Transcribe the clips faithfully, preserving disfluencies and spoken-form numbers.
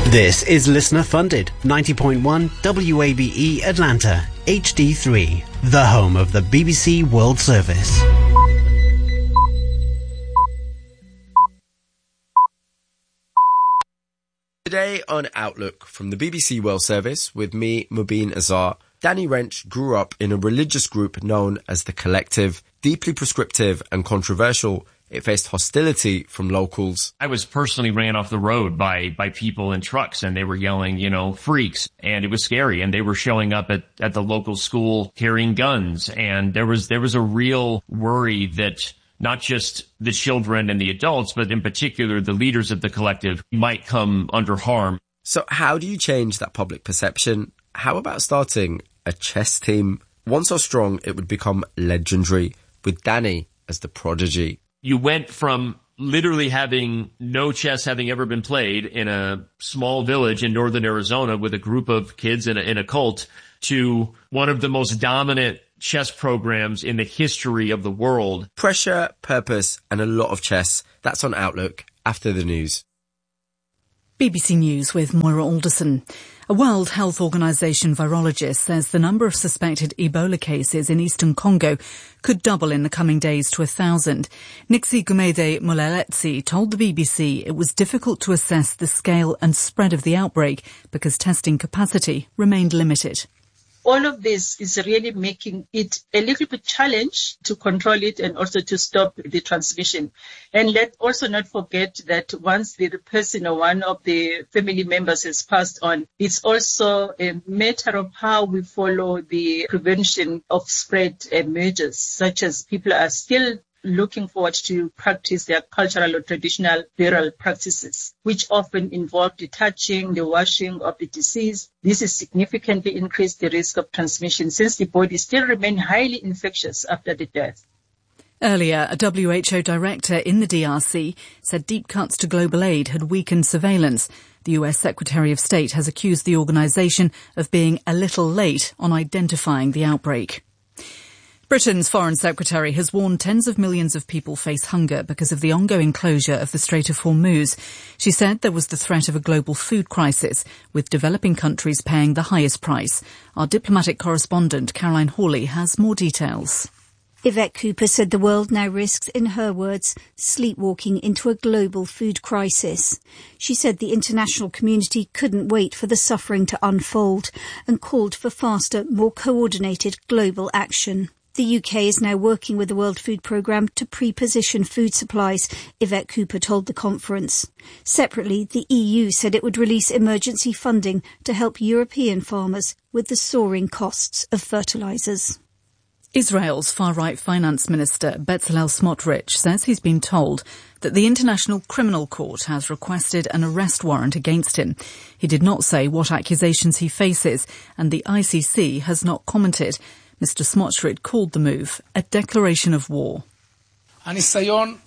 This is listener funded ninety point one W A B E Atlanta H D three, the home of the B B C World Service. Today on Outlook from the B B C World Service with me, Mubin Azar. Danny Wrench grew up in a religious group known as the Collective, deeply prescriptive and controversial. It faced hostility from locals. I was personally ran off the road by, by people in trucks, and they were yelling, you know, freaks. And it was scary. And they were showing up at, at the local school carrying guns. And there was, there was a real worry that not just the children and the adults, but in particular the leaders of the Collective might come under harm. So how do you change that public perception? How about starting a chess team? One so strong it would become legendary, with Danny as the prodigy. You went from literally having no chess having ever been played in a small village in northern Arizona with a group of kids in a, in a cult to one of the most dominant chess programs in the history of the world. Pressure, purpose, and a lot of chess. That's on Outlook after the news. B B C News with Moira Alderson. A World Health Organization virologist says the number of suspected Ebola cases in eastern Congo could double in the coming days to a thousand. Nixie Gumede Muleletse told the B B C it was difficult to assess the scale and spread of the outbreak because testing capacity remained limited. All of this is really making it a little bit challenge to control it and also to stop the transmission. And let's also not forget that once the person or one of the family members has passed on, it's also a matter of how we follow the prevention of spread measures, such as people are still looking forward to practice their cultural or traditional burial practices, which often involve the touching, the washing of the deceased. This has significantly increased the risk of transmission since the body still remains highly infectious after the death. Earlier, a W H O director in the D R C said deep cuts to global aid had weakened surveillance. The U S Secretary of State has accused the organisation of being a little late on identifying the outbreak. Britain's Foreign Secretary has warned tens of millions of people face hunger because of the ongoing closure of the Strait of Hormuz. She said there was the threat of a global food crisis, with developing countries paying the highest price. Our diplomatic correspondent, Caroline Hawley, has more details. Yvette Cooper said the world now risks, in her words, sleepwalking into a global food crisis. She said the international community couldn't wait for the suffering to unfold and called for faster, more coordinated global action. The U K is now working with the World Food Programme to pre-position food supplies, Yvette Cooper told the conference. Separately, the E U said it would release emergency funding to help European farmers with the soaring costs of fertilisers. Israel's far-right finance minister, Bezalel Smotrich, says he's been told that the International Criminal Court has requested an arrest warrant against him. He did not say what accusations he faces, and the I C C has not commented. Mister Smotrich called the move a declaration of war. The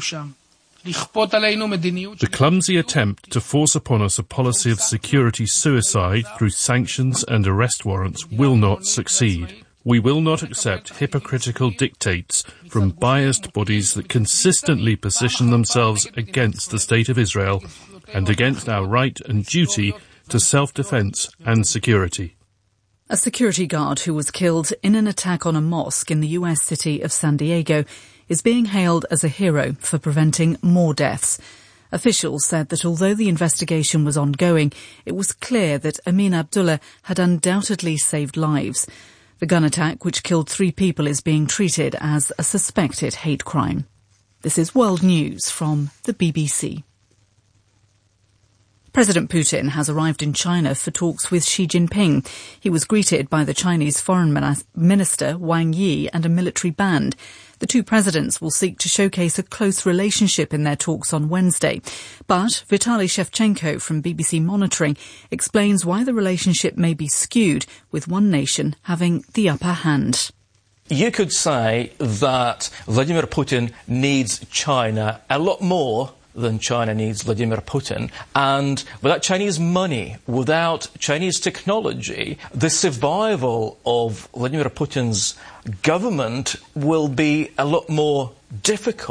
clumsy attempt to force upon us a policy of security suicide through sanctions and arrest warrants will not succeed. We will not accept hypocritical dictates from biased bodies that consistently position themselves against the State of Israel and against our right and duty to self-defense and security. A security guard who was killed in an attack on a mosque in the U S city of San Diego is being hailed as a hero for preventing more deaths. Officials said that although the investigation was ongoing, it was clear that Amin Abdullah had undoubtedly saved lives. The gun attack, which killed three people, is being treated as a suspected hate crime. This is World News from the B B C. President Putin has arrived in China for talks with Xi Jinping. He was greeted by the Chinese Foreign Minister Wang Yi and a military band. The two presidents will seek to showcase a close relationship in their talks on Wednesday. But Vitaly Shevchenko from B B C Monitoring explains why the relationship may be skewed, with one nation having the upper hand. You could say that Vladimir Putin needs China a lot more than China needs Vladimir Putin. And without Chinese money, without Chinese technology, the survival of Vladimir Putin's government will be a lot more difficult.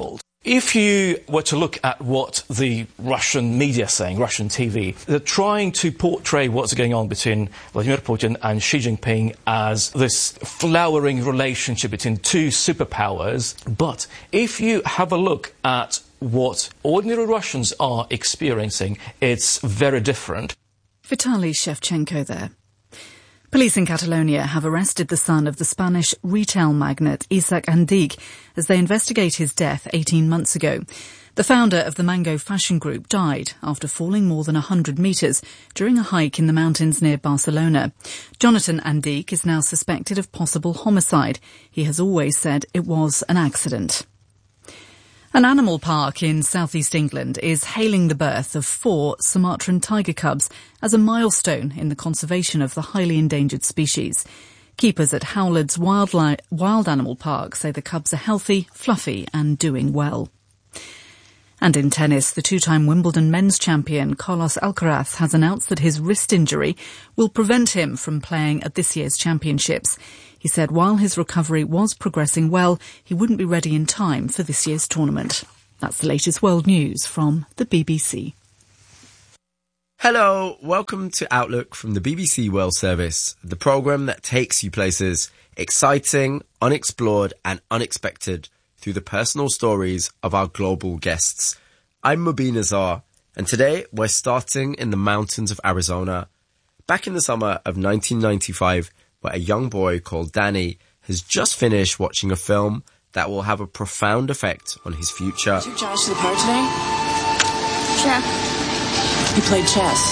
If you were to look at what the Russian media are saying, Russian T V, they're trying to portray what's going on between Vladimir Putin and Xi Jinping as this flowering relationship between two superpowers. But if you have a look at what ordinary Russians are experiencing, it's very different. Vitaly Shevchenko there. Police in Catalonia have arrested the son of the Spanish retail magnate Isaac Andic as they investigate his death eighteen months ago. The founder of the Mango fashion group died after falling more than one hundred metres during a hike in the mountains near Barcelona. Jonathan Andic is now suspected of possible homicide. He has always said it was an accident. An animal park in southeast England is hailing the birth of four Sumatran tiger cubs as a milestone in the conservation of the highly endangered species. Keepers at Howlard's Wildlife, Wild Animal Park say the cubs are healthy, fluffy and doing well. And in tennis, the two-time Wimbledon men's champion Carlos Alcaraz has announced that his wrist injury will prevent him from playing at this year's championships. He said while his recovery was progressing well, he wouldn't be ready in time for this year's tournament. That's the latest world news from the B B C. Hello, welcome to Outlook from the B B C World Service, the programme that takes you places exciting, unexplored and unexpected through the personal stories of our global guests. I'm Mubin Azar, and today we're starting in the mountains of Arizona. Back in the summer of nineteen ninety-five, where a young boy called Danny has just finished watching a film that will have a profound effect on his future. Did you Josh to the park today? Sure. He played chess.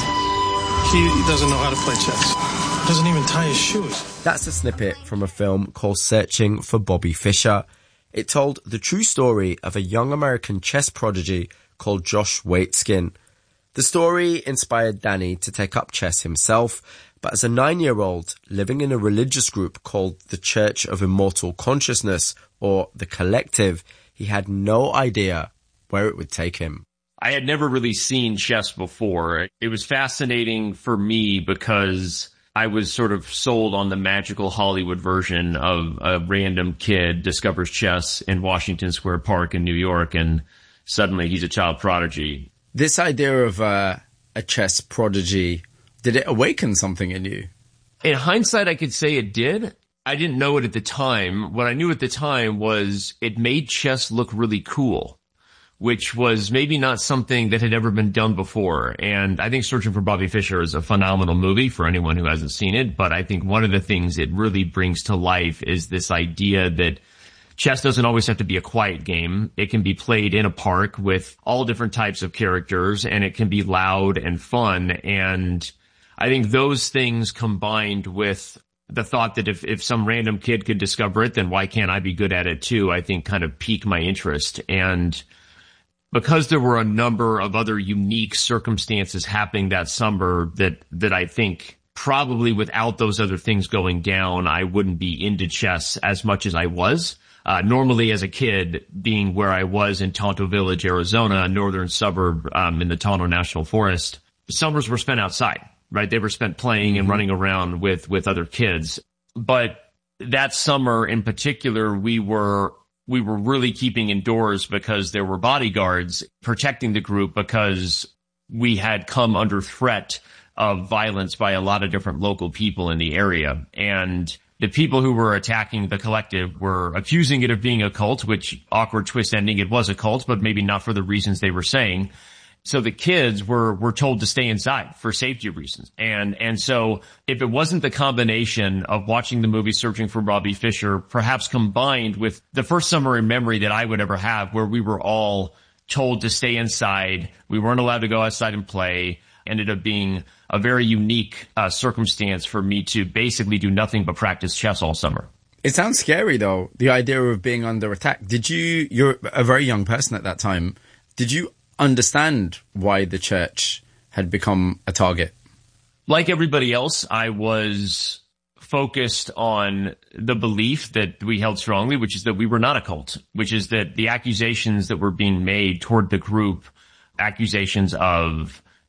He doesn't know how to play chess. Doesn't even tie his shoes. That's a snippet from a film called Searching for Bobby Fischer. It told the true story of a young American chess prodigy called Josh Waitzkin. The story inspired Danny to take up chess himself, but as a nine-year-old living in a religious group called the Church of Immortal Consciousness, or the Collective, he had no idea where it would take him. I had never really seen chess before. It was fascinating for me because I was sort of sold on the magical Hollywood version of a random kid discovers chess in Washington Square Park in New York, and suddenly he's a child prodigy. This idea of uh, a chess prodigy, did it awaken something in you? In hindsight, I could say it did. I didn't know it at the time. What I knew at the time was it made chess look really cool, which was maybe not something that had ever been done before. And I think Searching for Bobby Fischer is a phenomenal movie for anyone who hasn't seen it. But I think one of the things it really brings to life is this idea that chess doesn't always have to be a quiet game. It can be played in a park with all different types of characters, and it can be loud and fun. And I think those things combined with the thought that if, if some random kid could discover it, then why can't I be good at it too, I think kind of piqued my interest. And because there were a number of other unique circumstances happening that summer that, that I think probably without those other things going down, I wouldn't be into chess as much as I was. Uh, normally as a kid, being where I was in Tonto Village, Arizona, a northern suburb, um, in the Tonto National Forest, summers were spent outside, right? They were spent playing and running around with, with other kids. But that summer in particular, we were, we were really keeping indoors because there were bodyguards protecting the group because we had come under threat of violence by a lot of different local people in the area. And the people who were attacking the Collective were accusing it of being a cult, which awkward twist ending, it was a cult, but maybe not for the reasons they were saying. So the kids were, were told to stay inside for safety reasons. And, and so if it wasn't the combination of watching the movie Searching for Bobby Fischer, perhaps combined with the first summer in memory that I would ever have where we were all told to stay inside, we weren't allowed to go outside and play, ended up being a very unique uh, circumstance for me to basically do nothing but practice chess all summer. It sounds scary though, the idea of being under attack. Did you, you're a very young person at that time, did you understand why the church had become a target? Like everybody else, I was focused on the belief that we held strongly, which is that we were not a cult, which is that the accusations that were being made toward the group, accusations of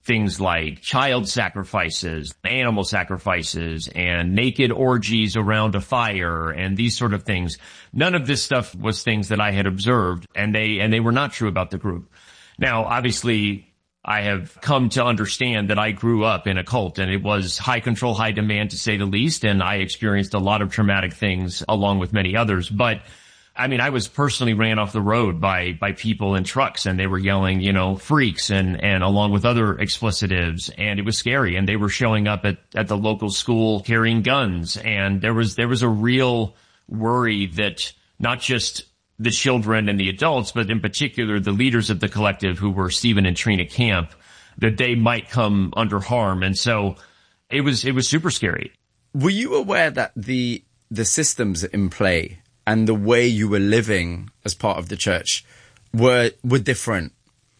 things like child sacrifices, animal sacrifices, and naked orgies around a fire, and these sort of things. None of this stuff was things that I had observed, and they, and they were not true about the group. Now, obviously, I have come to understand that I grew up in a cult, and it was high control, high demand, to say the least, and I experienced a lot of traumatic things along with many others. But I mean, I was personally ran off the road by, by people in trucks, and they were yelling, you know, freaks and, and along with other explicitives, and it was scary. And they were showing up at, at the local school carrying guns. And there was, there was a real worry that not just the children and the adults, but in particular the leaders of the collective, who were Stephen and Trina Camp, that they might come under harm. And so it was, it was super scary. Were you aware that the, the systems in play and the way you were living as part of the church were were different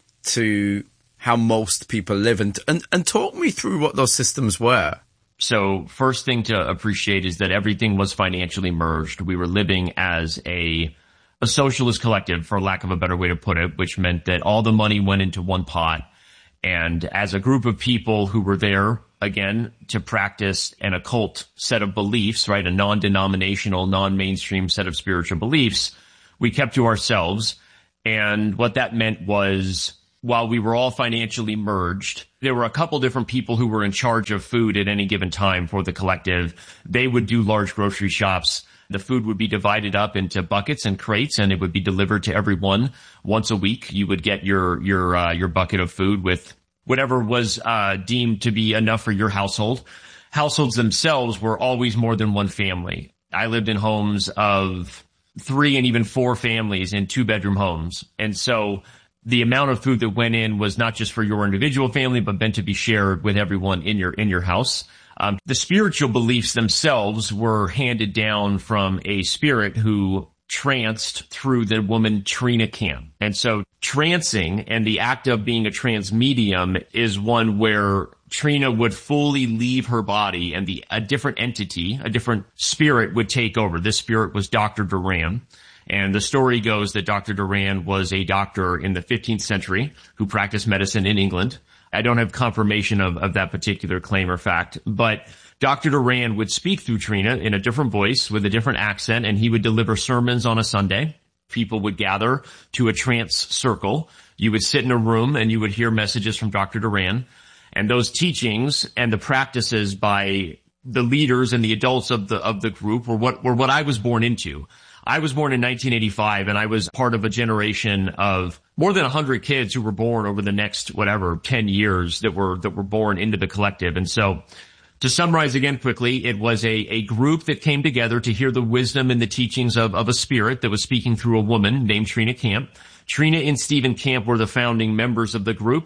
to how most people live? And, and and talk me through what those systems were. So first thing to appreciate is that everything was financially merged. We were living as a a socialist collective, for lack of a better way to put it, which meant that all the money went into one pot. And as a group of people who were there, again, to practice an occult set of beliefs, right, a non-denominational, non-mainstream set of spiritual beliefs, we kept to ourselves. And what that meant was, while we were all financially merged, there were a couple different people who were in charge of food at any given time for the collective. They would do large grocery shops. The food would be divided up into buckets and crates, and it would be delivered to everyone once a week. You would get your, your, uh, your bucket of food with whatever was, uh, deemed to be enough for your household. Households themselves were always more than one family. I lived in homes of three and even four families in two bedroom homes. And so the amount of food that went in was not just for your individual family, but meant to be shared with everyone in your, in your house. Um, the spiritual beliefs themselves were handed down from a spirit who tranced through the woman Trina Camp. And so trancing and the act of being a trance medium is one where Trina would fully leave her body, and the a different entity, a different spirit would take over. This spirit was Doctor Duran. And the story goes that Doctor Duran was a doctor in the fifteenth century who practiced medicine in England. I don't have confirmation of, of that particular claim or fact, but Doctor Duran would speak through Trina in a different voice with a different accent, and he would deliver sermons on a Sunday. People would gather to a trance circle. You would sit in a room and you would hear messages from Doctor Duran, and those teachings and the practices by the leaders and the adults of the, of the group were what, were what I was born into. I was born in nineteen eighty-five, and I was part of a generation of more than one hundred kids who were born over the next, whatever, ten years that were, that were born into the collective. And so, to summarize again quickly, it was a, a group that came together to hear the wisdom and the teachings of, of a spirit that was speaking through a woman named Trina Camp. Trina and Stephen Camp were the founding members of the group,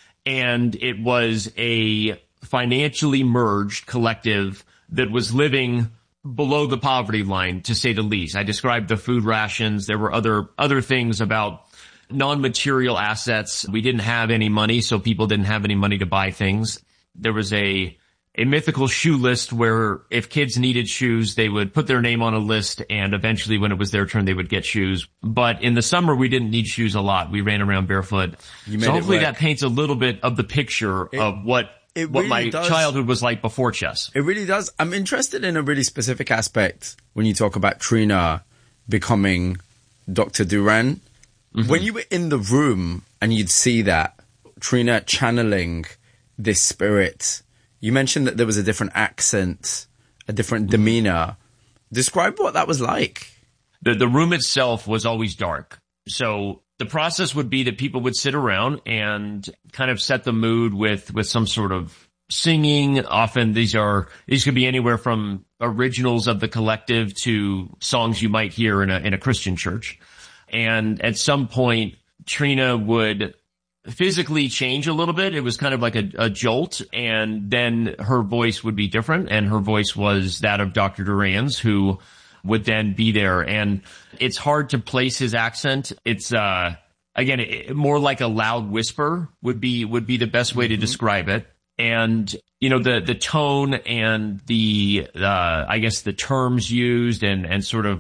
and it was a financially merged collective that was living below the poverty line, to say the least. I described the food rations. There were other, other things about non-material assets. We didn't have any money, so people didn't have any money to buy things. There was a, a mythical shoe list where if kids needed shoes, they would put their name on a list, and eventually when it was their turn, they would get shoes. But in the summer, we didn't need shoes a lot. We ran around barefoot. So hopefully that paints a little bit of the picture it, of what It what really my does. childhood was like before chess. It really does. I'm interested in a really specific aspect when you talk about Trina becoming Doctor Duran. Mm-hmm. When you were in the room and you'd see that, Trina channeling this spirit, you mentioned that there was a different accent, a different demeanor. Describe what that was like. The, the room itself was always dark. So the process would be that people would sit around and kind of set the mood with, with some sort of singing. Often these are, these could be anywhere from originals of the collective to songs you might hear in a, in a Christian church. And at some point, Trina would physically change a little bit. It was kind of like a, a jolt, and then her voice would be different, and her voice was that of Doctor Duran's, who would then be there. And it's hard to place his accent. It's, uh, again, it, more like a loud whisper would be, would be the best way mm-hmm. to describe it. And, you know, the, the tone and the, uh, I guess the terms used and, and sort of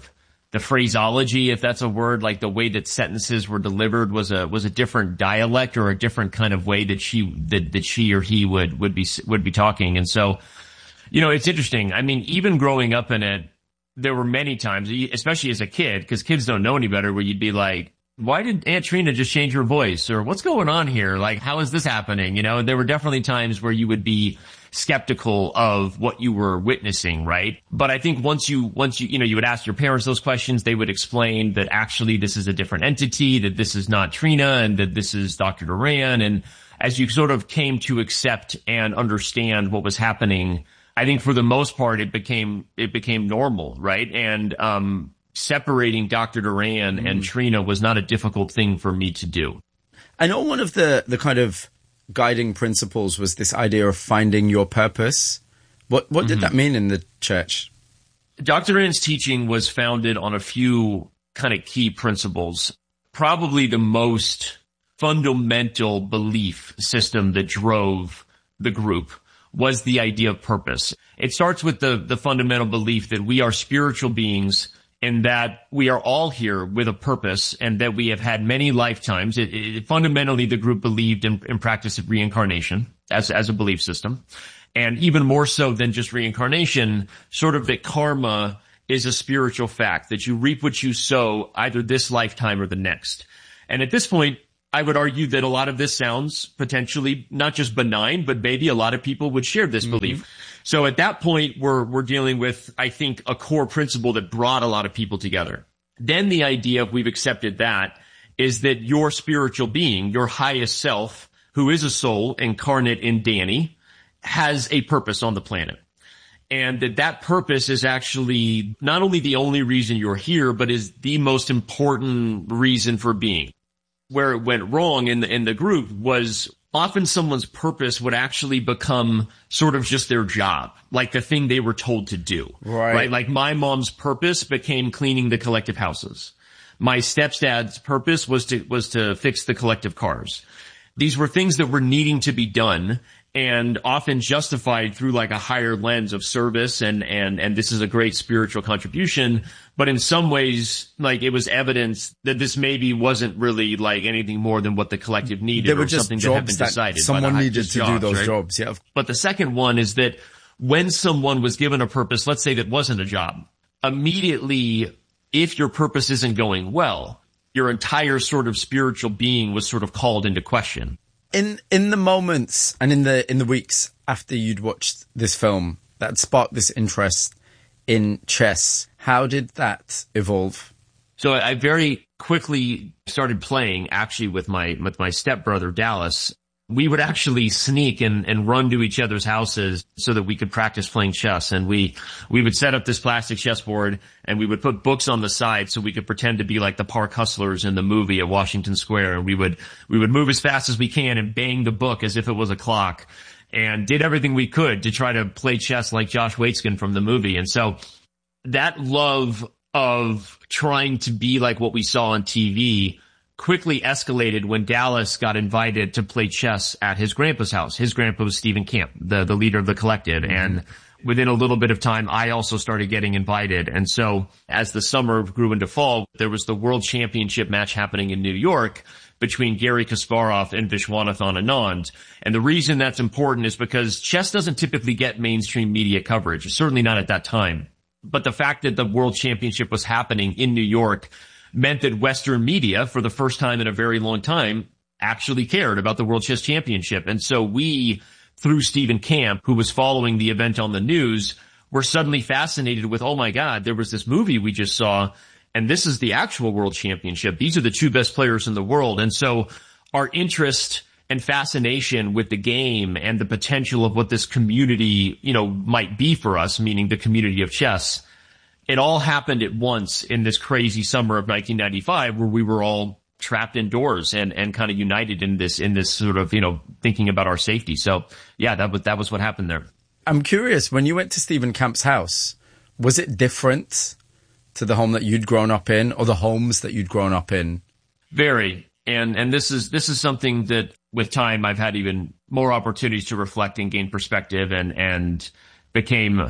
the phraseology, if that's a word, like the way that sentences were delivered was a, was a different dialect or a different kind of way that she, that, that she or he would, would be, would be talking. And so, you know, it's interesting. I mean, even growing up in it, there were many times, especially as a kid, because kids don't know any better, where you'd be like, why did Aunt Trina just change her voice? Or what's going on here? Like, how is this happening? You know, there were definitely times where you would be skeptical of what you were witnessing, right? But I think once you, once you, you know, you would ask your parents those questions, they would explain that actually this is a different entity, that this is not Trina, and that this is Doctor Duran. And as you sort of came to accept and understand what was happening, I think for the most part, it became, it became normal, right? And, um, separating Doctor Duran mm. and Trina was not a difficult thing for me to do. I know one of the, the kind of guiding principles was this idea of finding your purpose. What, what did mm-hmm. that mean in the church? Doctor Duran's teaching was founded on a few kind of key principles. Probably the most fundamental belief system that drove the group was the idea of purpose. It starts with the, the fundamental belief that we are spiritual beings and that we are all here with a purpose and that we have had many lifetimes. It, it, fundamentally, the group believed in, in practice of reincarnation as, as a belief system. And even more so than just reincarnation, sort of that karma is a spiritual fact, that you reap what you sow either this lifetime or the next. And at this point, I would argue that a lot of this sounds potentially not just benign, but maybe a lot of people would share this mm-hmm. belief. So at that point, we're, we're dealing with, I think, a core principle that brought a lot of people together. Then the idea, if we've accepted that, is that your spiritual being, your highest self, who is a soul incarnate in Danny, has a purpose on the planet. And that that purpose is actually not only the only reason you're here, but is the most important reason for being. Where it went wrong in the, in the group was often someone's purpose would actually become sort of just their job, like the thing they were told to do. Right. Right? Like my mom's purpose became cleaning the collective houses. My stepdad's purpose was to, was to fix the collective cars. These were things that were needing to be done and often justified through like a higher lens of service and, and, and this is a great spiritual contribution. But in some ways, like it was evidence that this maybe wasn't really like anything more than what the collective needed. They were or just something jobs that had been decided. That someone by the, needed to jobs, do those right? jobs, yeah. But the second one is that when someone was given a purpose, let's say that wasn't a job, immediately, if your purpose isn't going well, your entire sort of spiritual being was sort of called into question. In in the moments and in the in the weeks after you'd watched this film that sparked this interest in chess, how did that evolve? So I very quickly started playing actually with my with my stepbrother Dallas. We would actually sneak and, and run to each other's houses so that we could practice playing chess. And we, we would set up this plastic chessboard and we would put books on the side so we could pretend to be like the park hustlers in the movie at Washington Square. And we would, we would move as fast as we can and bang the book as if it was a clock and did everything we could to try to play chess like Josh Waitzkin from the movie. And so that love of trying to be like what we saw on T V quickly escalated when Dallas got invited to play chess at his grandpa's house. His grandpa was Stephen Camp, the, the leader of the Collective. Mm-hmm. And within a little bit of time, I also started getting invited. And so as the summer grew into fall, there was the World Championship match happening in New York between Garry Kasparov and Viswanathan Anand. And the reason that's important is because chess doesn't typically get mainstream media coverage, certainly not at that time. But the fact that the World Championship was happening in New York meant that Western media, for the first time in a very long time, actually cared about the World Chess Championship. And so we, through Stephen Camp, who was following the event on the news, were suddenly fascinated with, oh my God, there was this movie we just saw, and this is the actual World Championship. These are the two best players in the world. And so our interest and fascination with the game and the potential of what this community, you know, might be for us, meaning the community of chess, it all happened at once in this crazy summer of nineteen ninety-five where we were all trapped indoors and, and kind of united in this, in this sort of, you know, thinking about our safety. So yeah, that was, that was what happened there. I'm curious, when you went to Stephen Camp's house, was it different to the home that you'd grown up in or the homes that you'd grown up in? Very. And, and this is, this is something that with time I've had even more opportunities to reflect and gain perspective and, and became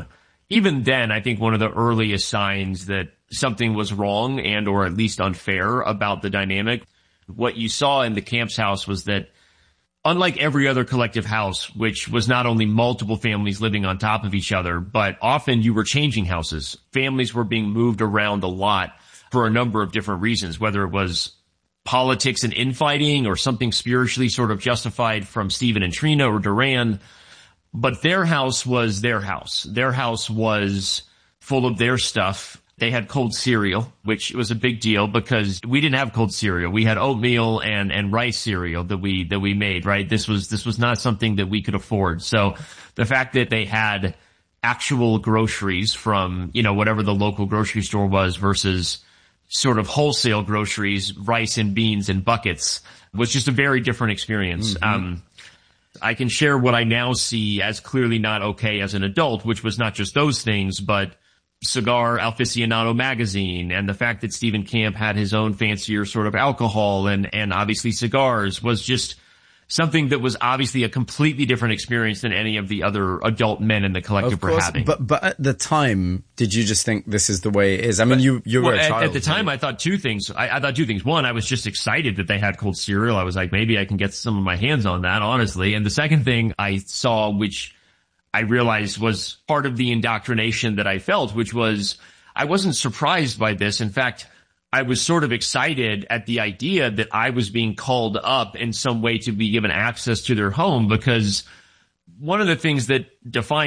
even then, I think one of the earliest signs that something was wrong and or at least unfair about the dynamic, what you saw in the Camps house was that unlike every other collective house, which was not only multiple families living on top of each other, but often you were changing houses. Families were being moved around a lot for a number of different reasons, whether it was politics and infighting or something spiritually sort of justified from Stephen and Trina or Duran. But their house was their house. Their house was full of their stuff. They had cold cereal, which was a big deal because we didn't have cold cereal. We had oatmeal and, and rice cereal that we, that we made, right? This was, this was not something that we could afford. So the fact that they had actual groceries from, you know, whatever the local grocery store was versus sort of wholesale groceries, rice and beans and buckets was just a very different experience. Mm-hmm. Um, I can share what I now see as clearly not okay as an adult, which was not just those things, but Cigar Aficionado magazine and the fact that Stephen Camp had his own fancier sort of alcohol and, and obviously cigars was just something that was obviously a completely different experience than any of the other adult men in the collective were having. But, but at the time, did you just think this is the way it is? I mean, you, you were well, a at, child. At the time, I thought two things. I, I thought two things. One, I was just excited that they had cold cereal. I was like, maybe I can get some of my hands on that, honestly. And the second thing I saw, which I realized was part of the indoctrination that I felt, which was I wasn't surprised by this. In fact, I was sort of excited at the idea that I was being called up in some way to be given access to their home, because one of the things that defines